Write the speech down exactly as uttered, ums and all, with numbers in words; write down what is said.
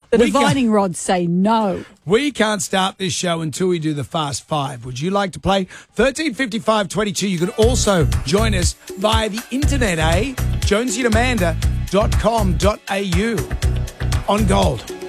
The We divining can't- rods say no. We can't start this show until we do the Fast Five. Would you like to play? thirteen fifty-five twenty-two. You can also join us via the internet, eh? jonesy and amanda dot com dot a u on Gold.